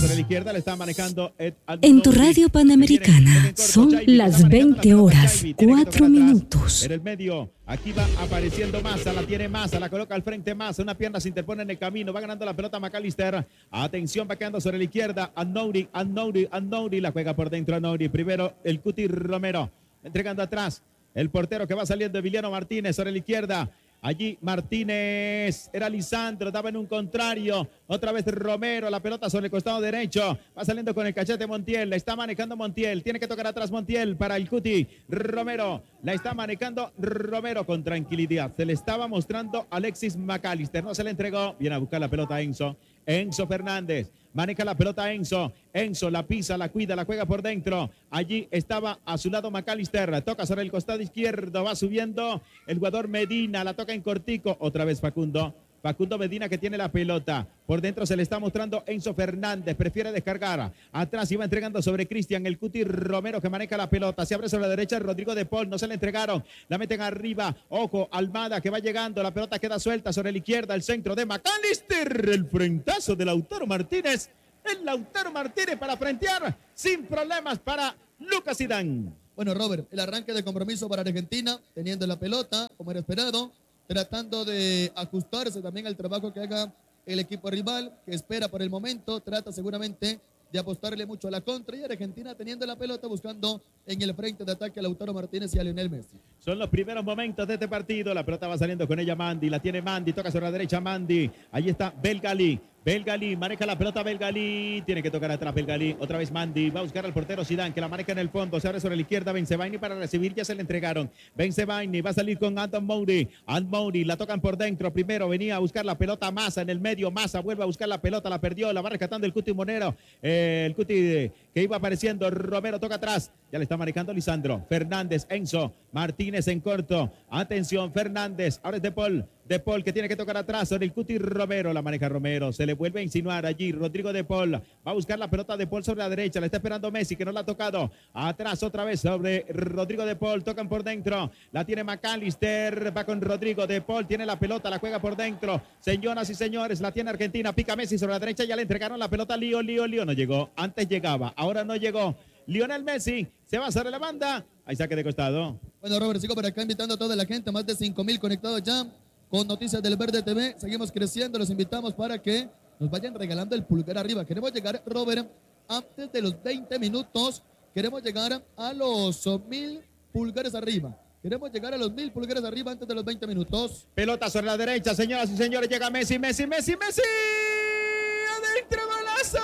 sobre la izquierda, le está manejando En tu radio Panamericana son las 20 horas, 4 minutos. En el medio, aquí va apareciendo Massa, la tiene Massa, la coloca al frente Massa, una pierna se interpone en el camino, va ganando la pelota McAllister. Atención, va quedando sobre la izquierda, Anouri, la juega por dentro Anouri. Primero el Cuti Romero, entregando atrás. El portero que va saliendo, Emiliano Martínez, sobre la izquierda. Allí Martínez, era Lisandro, daba en un contrario, otra vez Romero, la pelota sobre el costado derecho, va saliendo con el cachete Montiel, la está manejando Montiel, tiene que tocar atrás Montiel para el Cuti, Romero, la está manejando Romero con tranquilidad, se le estaba mostrando Alexis McAllister, no se le entregó, viene a buscar la pelota Enzo Fernández, maneja la pelota Enzo la pisa, la cuida, la juega por dentro, allí estaba a su lado McAllister, toca sobre el costado izquierdo, va subiendo el jugador Medina, la toca en cortico, otra vez Facundo Medina que tiene la pelota, por dentro se le está mostrando Enzo Fernández, prefiere descargar, atrás iba entregando sobre Cristian, el Cuti Romero que maneja la pelota, se abre sobre la derecha Rodrigo de Paul, no se le entregaron, la meten arriba, ojo, Almada que va llegando, la pelota queda suelta sobre la izquierda, el centro de McAllister, el frentazo de Lautaro Martínez, el Lautaro Martínez para frentear, sin problemas para Lucas Zidane. Bueno, Robert, el arranque de compromiso para Argentina, teniendo la pelota, como era esperado, tratando de ajustarse también al trabajo que haga el equipo rival, que espera por el momento, trata seguramente de apostarle mucho a la contra, y Argentina teniendo la pelota buscando en el frente de ataque a Lautaro Martínez y a Lionel Messi. Son los primeros momentos de este partido, la pelota va saliendo con ella Mandi, la tiene Mandi, toca sobre la derecha Mandi, ahí está Belgalí, maneja la pelota Belgalí, tiene que tocar atrás Belgalí, otra vez Mandi, va a buscar al portero Zidane, que la maneja en el fondo, se abre sobre la izquierda, Bensebaini para recibir, ya se le entregaron, Bensebaini va a salir con Anton Mouri, la tocan por dentro, primero venía a buscar la pelota Massa en el medio, Massa vuelve a buscar la pelota, la perdió, la va rescatando el Cuti Monero, el Cuti que iba apareciendo, Romero toca atrás, ya le está manejando Lisandro, Fernández, Enzo, Martínez en corto, atención Fernández, ahora es De Paul que tiene que tocar atrás sobre el Cuti Romero, la maneja Romero, se le vuelve a insinuar allí Rodrigo De Paul, va a buscar la pelota De Paul sobre la derecha, la está esperando Messi que no la ha tocado, atrás otra vez sobre Rodrigo De Paul, tocan por dentro, la tiene McAllister, va con Rodrigo De Paul, tiene la pelota, la juega por dentro, señoras y señores, la tiene Argentina, pica Messi sobre la derecha, ya le entregaron la pelota, Lío, no llegó, antes llegaba, ahora no llegó, Lionel Messi, se va sobre la banda, ahí saque de costado. Bueno, Robert, sigo por acá invitando a toda la gente, más de 5,000 conectados ya, con Noticias del Verde TV, seguimos creciendo, los invitamos para que nos vayan regalando el pulgar arriba. Queremos llegar, Robert, antes de los 20 minutos, queremos llegar a los 1,000 pulgares arriba. Queremos llegar a los 1,000 pulgares arriba antes de los 20 minutos. Pelota sobre la derecha, señoras y señores, llega Messi, adentro, golazo,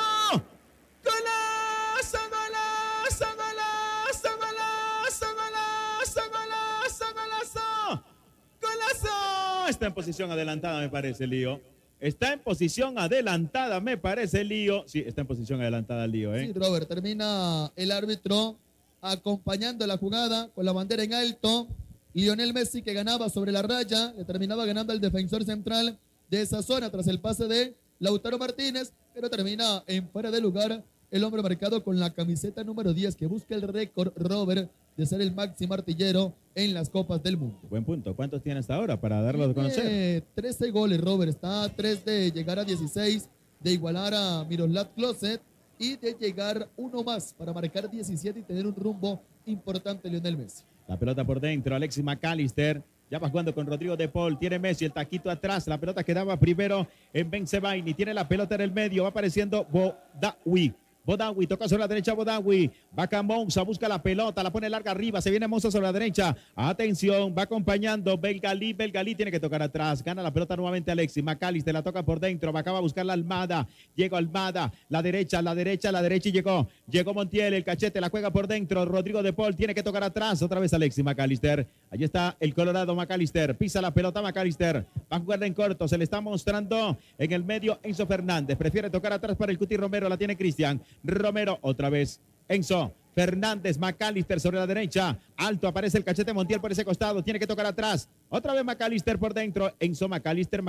está en posición adelantada, me parece, Lío. Está en posición adelantada, me parece, Lío. Sí, está en posición adelantada, Lío, Sí, Robert, termina el árbitro acompañando la jugada con la bandera en alto. Lionel Messi, que ganaba sobre la raya, le terminaba ganando al defensor central de esa zona tras el pase de Lautaro Martínez, pero termina en fuera de lugar el hombre marcado con la camiseta número 10, que busca el récord, Robert, de ser el máximo artillero en las Copas del Mundo. Buen punto. ¿Cuántos tiene hasta ahora para darlo a conocer? 13 goles, Robert. Está a 3 de llegar a 16, de igualar a Miroslav Klose y de llegar uno más para marcar 17 y tener un rumbo importante Lionel Messi. La pelota por dentro, Alexis McAllister. Ya va jugando con Rodrigo De Paul, tiene Messi, el taquito atrás, la pelota quedaba primero en Bensebaini, tiene la pelota en el medio, va apareciendo Bodawi, toca sobre la derecha Bodawi, va acá Monza, busca la pelota, la pone larga arriba, se viene Monza sobre la derecha, atención, va acompañando Belgalí tiene que tocar atrás, gana la pelota nuevamente Alexis, McAllister la toca por dentro, va acá a buscar la Almada, llegó Almada, la derecha y llegó Montiel, el cachete, la juega por dentro, Rodrigo De Paul tiene que tocar atrás, otra vez Alexis McAllister, allí está el Colorado McAllister, pisa la pelota McAllister, va a jugar en corto, se le está mostrando en el medio Enzo Fernández, prefiere tocar atrás para el Cuti Romero, la tiene Cristian Romero, otra vez Enzo Fernández, McAllister sobre la derecha, alto, aparece el cachete Montiel por ese costado, tiene que tocar atrás, otra vez McAllister por dentro, Enzo, McAllister,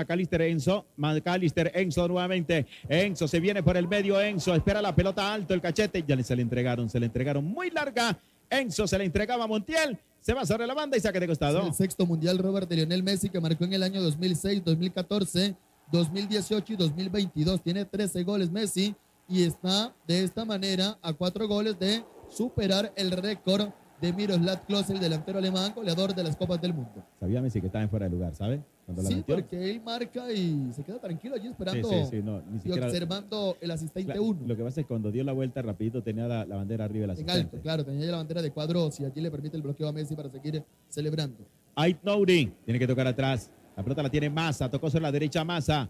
Enzo nuevamente, Enzo se viene por el medio, Enzo espera la pelota alto, el cachete, ya se le entregaron muy larga, Enzo se le entregaba a Montiel, se va sobre la banda y saque de costado. Es el sexto mundial, Robert, de Lionel Messi, que marcó en el año 2006, 2014, 2018 y 2022, tiene 13 goles Messi, y está de esta manera a 4 goles de superar el récord de Miroslav Klose, el delantero alemán, goleador de las Copas del Mundo. Sabía Messi que estaba en fuera de lugar, ¿sabe? Sí, porque él marca y se queda tranquilo allí esperando ni siquiera, y observando el asistente 1. Lo que pasa es que cuando dio la vuelta rapidito tenía la bandera arriba del asistente. En alto, claro, tenía ya la bandera de cuadros y allí le permite el bloqueo a Messi para seguir celebrando. Ait-Nouri tiene que tocar atrás. La pelota la tiene Massa, tocó sobre la derecha Massa.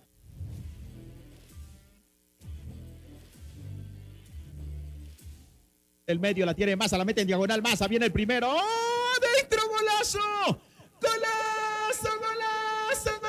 El medio la tiene Massa, la mete en diagonal Massa, viene el primero. ¡Oh! ¡Dentro, golazo! ¡Golazo, golazo,